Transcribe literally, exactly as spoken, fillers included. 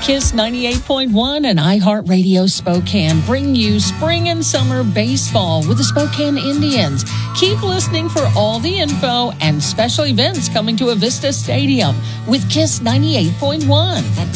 Kiss ninety-eight point one and iHeartRadio Spokane bring you spring and summer baseball with the Spokane Indians. Keep listening for all the info and special events coming to Avista Stadium with Kiss ninety-eight point one.